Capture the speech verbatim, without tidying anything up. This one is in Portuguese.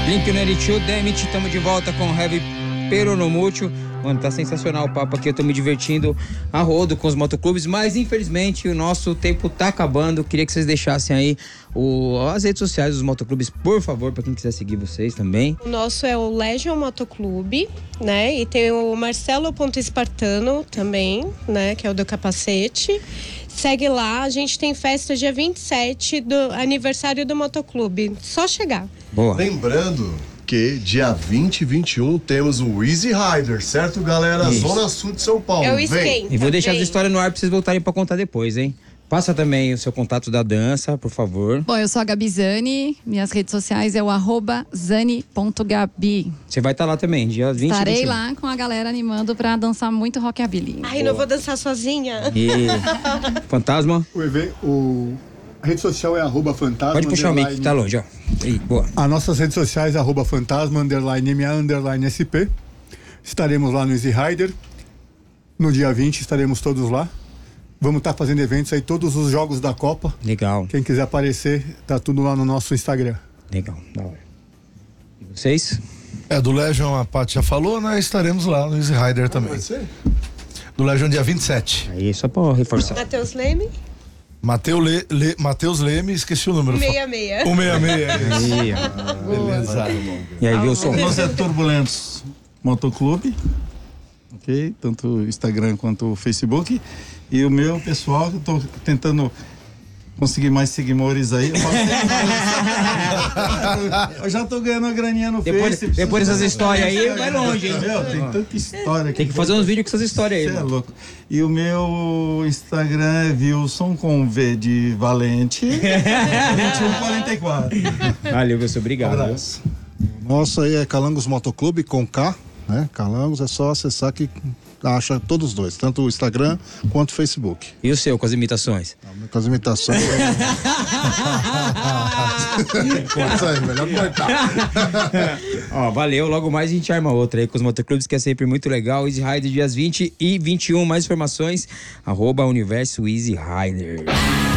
Blink one eighty-two, Demit, estamos de volta com Heavy Peronomútil. Mano, tá sensacional o papo aqui, eu tô me divertindo a rodo com os motoclubes, mas infelizmente o nosso tempo tá acabando. Queria que vocês deixassem aí o, as redes sociais dos motoclubes, por favor, pra quem quiser seguir vocês também. O nosso é o Legion Motoclube, né? E tem o Marcelo Ponto Espartano também, né? Que é o do capacete. Segue lá, a gente tem festa dia vinte e sete do aniversário do motoclube. Só chegar. Boa. Lembrando que dia vinte e vinte e um temos o Easy Rider, certo, galera? Isso. Zona Sul de São Paulo. É o Vem. esquenta. E vou deixar vem. as histórias no ar pra vocês voltarem pra contar depois, hein? Passa também o seu contato da dança, por favor. Bom, eu sou a Gabi Zani, minhas redes sociais é o arroba zani ponto gabi. Você vai estar lá também, dia vinte e Estarei vinte e um. lá com a galera animando pra dançar muito rockabilly. Ai, não vou dançar sozinha. E... Fantasma? O, evento, o... A rede social é arroba fantasma. Pode puxar o mic, underline- que tá longe, ó. Aí, boa. As nossas redes sociais, arroba fantasma, underline M A, underline S P. Estaremos lá no Easy Rider. No dia vinte estaremos todos lá. Vamos estar fazendo eventos aí, todos os jogos da Copa. Legal, Quem quiser aparecer, tá tudo lá no nosso Instagram. legal, da hora. E vocês? É, do Legion a Paty já falou, né? Estaremos lá no Easy Rider também. Vai ser? Do Legion dia vinte e sete. Aí, só pra reforçar. Matheus Leme, Mateu Le, Le, Matheus Leme, esqueci o número. meia meia. O sessenta e seis, é isso. Aí, ó. Beleza. E aí, Wilson? Nós é Turbulentos Motoclube, ok? Tanto o Instagram quanto o Facebook. E o meu pessoal, eu tô tentando conseguir mais seguidores aí. Eu, posso ter... eu já tô ganhando uma graninha no Depois, Face. depois dessas histórias aí, vai longe, hein? Meu, tem tanta história aqui. Tem que fazer uns vídeos com essas histórias aí, Você é mano. louco. E o meu Instagram é Wilson com V de Valente vinte e um quarenta e quatro. Valeu, Wilson, obrigado. Abraço. Nosso aí é Calangos Motoclube com K, né? Calangos é só acessar que acha todos os dois, tanto o Instagram quanto o Facebook. E o seu, com as imitações? Com as imitações. Isso aí, melhor cortar. Ó, valeu. Logo mais a gente arma outra aí com os motoclubes, que é sempre muito legal. Easy Rider dias vinte e vinte e um. Mais informações, arroba Universo Easy Rider.